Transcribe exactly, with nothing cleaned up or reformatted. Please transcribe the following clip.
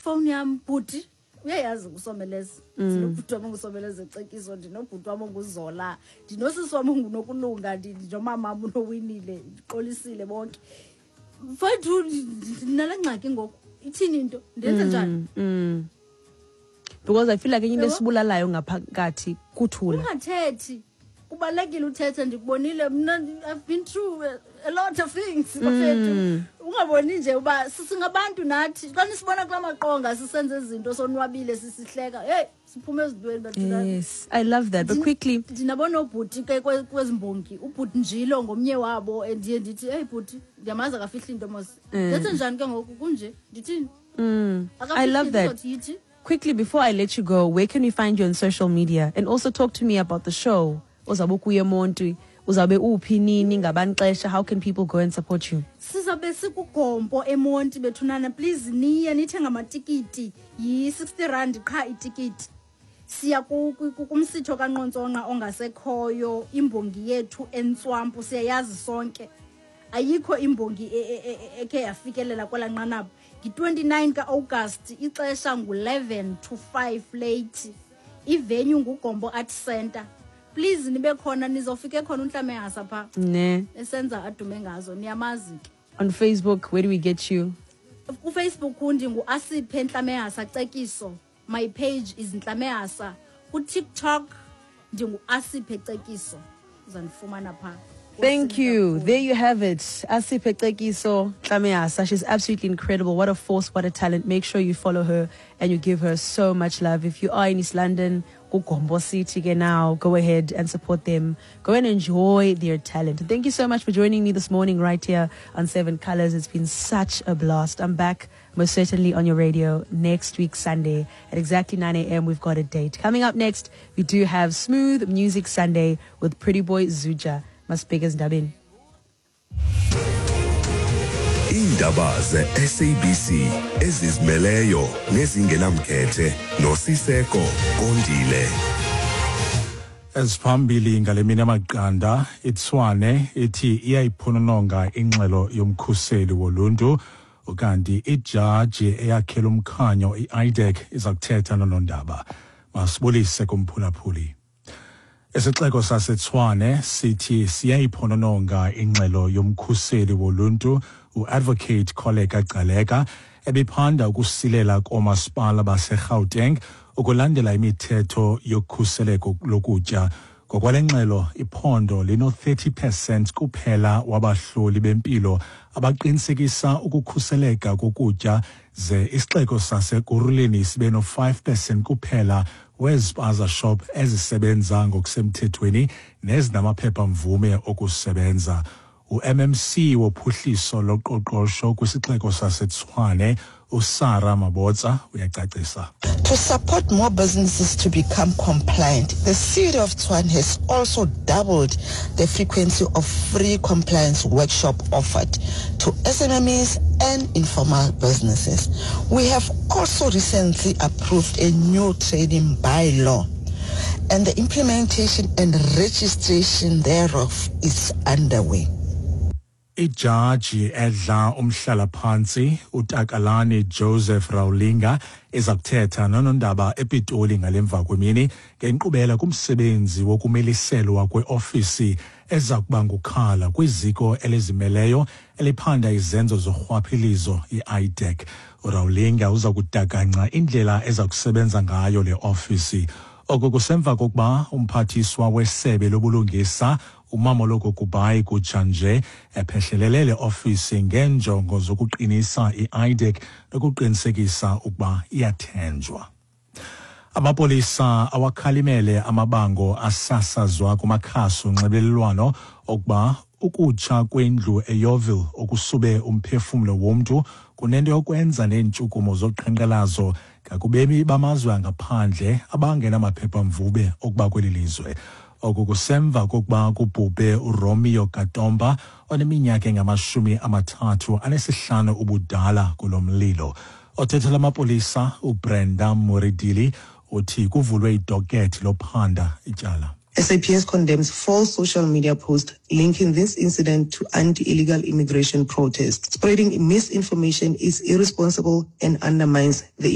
phone yam bhuti uyayazi ngusomeleza ndinobhuti wam ongusomeleza ecekiso ndinobhuti wam onguzola ndinosisi wam ongunokulunga ndinomama wam unowinile ndiqolisile bonke mfowethu ndinale ngxaki ngoku ithini into ndenze njani because I feel like into esibulalayo ngaphakathi kuthula ungathethi kubalekile uthethe ndikubonile mina I've been through a, a lot of things bafethu ungaboni nje uba sisingabantu nathi xa nisibona kula maqonga sisenze izinto sonwabile sisihleka hey siphume ezintweni bathina. Yes, I love that. But quickly ndinabona ubhuti ke kwezimbongi ubhuti njilo ngomnye wabo endiye ndithi hey bhuti ndiyamaza kafihla into mos ndenze njani ke ngoku kunje ndithini. I love that. Quickly, before I let you go, where can we find you on social media? And also talk to me about the show. Uzabukuye Montu, uzabe uphi nini ngabanxesha. How can people go and support you? Sizabe sikugompo eMonti bethunana. Please niye nithenga amatikiti yi sixty rand qha itikiti. Siya kumsitho kaNqontsonqa ongasekhoyo imbongi yethu eNtswampu siyayazi sonke. Ayikho imbongi eke yafikelela kwala nqanaba. Ngi-twenty-nine ka-August ixesha ngu-eleven to five late ivenue ngugombo art center. Please nibe khona nizofike khona uNhlamehasa pha ne esenza adume ngazo niyamazi ke. On Facebook, where do we get you? Ku Facebook kundi ngu-Asiphe Nhlamehasa Cekiso. My page is Nhlamehasa. Ku TikTok ndingu-Asiphe Cekiso. Uzandifumana pha. Thank you. There you have it. Asiphe Cekiso Nhlamehasa. She's absolutely incredible. What a force, what a talent. Make sure you follow her and you give her so much love. If you are in East London, Gombo City now, go ahead and support them. Go and enjoy their talent. Thank you so much for joining me this morning right here on Seven Colors. It's been such a blast. I'm back most certainly on your radio next week, Sunday at exactly nine a.m. We've got a date. Coming up next, we do have Smooth Music Sunday with Pretty Boy Zuja. Maspigers Dabin. Indaba ze-S A B C ezizimeleyo nezingenamkhethe noSiseko Kondile. Esiphambili ngale mina amaqanda iTswane ethi iyayiphonononga ingxelo yomkhuseli woluntu ukanti ijaji eyakhela umkhanyo i-I D E C izakuthetha nonondaba. Masibulise kumphulaphuli. Esixeko saseTswane sithi siyayiphonononga ingxelo yomkhuseli woluntu uadvocate Kholeka Gcaleka ebiphanda ukusilela komasipala baseGauteng ukulandela imithetho yokhuseleko lokutya. Ngokwale ngxelo iphondo lino thirty percent kuphela wabahloli bempilo abaqinisekisa ukukhuseleka kokutya ze isixeko saseGuruleni sibe no five percent kuphela wezipaza shop ezisebenza ngokusemthethweni nezinamaphepha mvume okusebenza. U-M M C wophuhliso loqoqosho kwisixeko saseTswane uSara Mabotsa uyacacisa. To support more businesses to become compliant, the city of Tshwane has also doubled the frequency of free compliance workshop offered to S M M Es and informal businesses. We have also recently approved a new trading bylaw, and the implementation and registration thereof is underway. Ijaji edla umhlalaphansi uTakalani Joseph Rawlinga ezakuthetha nonondaba ePitoli ngalemva kwemini ngenkqubela kumsebenzi wokumeliselwa kweofisi ezakuba ngukhala kwiziko elizimeleyo eliphanda izenzo zorhwaphilizo i-I D E C. uRawlinga uza kudakanca indlela ezakusebenza ngayo le ofisi. Oko kusemva kokuba umphathiswa wesebe lobulungisa uMamoloko Kubayi kutshanje ephehlelele le ofisi ngenjongo zokuqinisa i-I D E C nokuqinisekisa ukuba iyathenjwa. Amapolisa awakhalimele amabango asasazwa kumakhasi onxibelelwano okuba ukutsha kwendlu eYoville okusube umphefumlo womntu kunento yokwenza neentshukumo zoqhankqalazo ngakubemi bamazwe angaphandle abangenamaphepha mvube okuba kweli lizwe. Oku kusemva kokuba kubhubhe uRomeo Katomba oneminyaka engamashumi amathathu anesihlanu ubudala kulo mlilo. Othetha lamapolisa uBrenda Moridili uthi kuvulwe idokethi lophanda ityala. S A P S condemns false social media posts linking this incident to anti-illegal immigration protests. Spreading misinformation is irresponsible and undermines the